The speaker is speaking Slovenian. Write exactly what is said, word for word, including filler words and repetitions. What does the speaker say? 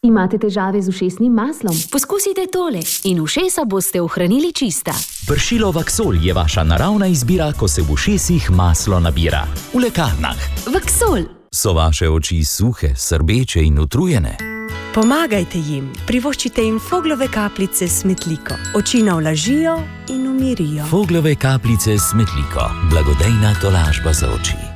Imate težave z ušesnim maslom? Poskusite tole in ušesa boste ohranili čista. Pršilo Vaksol je vaša naravna izbira, ko se v ušesih maslo nabira. V lekarnah. Vaksol. So vaše oči suhe, srbeče in utrujene? Pomagajte jim, privoščite jim Foglove kapljice s smetliko. Oči navlažijo in umirijo. Foglove kapljice s smetliko. Blagodejna tolažba za oči.